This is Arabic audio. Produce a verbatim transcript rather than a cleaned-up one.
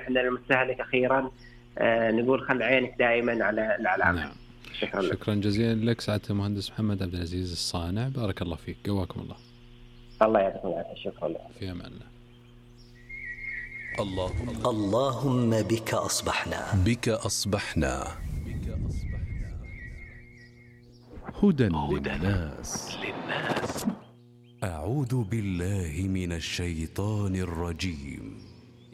احنا للمستهلك أخيرا آه نقول خل عينك دائما على العلامة. نعم. شكرا لك. شكرا جزيلا لك سعادة المهندس محمد عبد العزيز الصانع، بارك الله فيك، قواكم الله. الله يعطيكم العافية. شكرا لك. في أمان الله. اللهم اللهم بك أصبحنا بك أصبحنا هدى هدى للناس. للناس. أعوذ بالله من الشيطان الرجيم.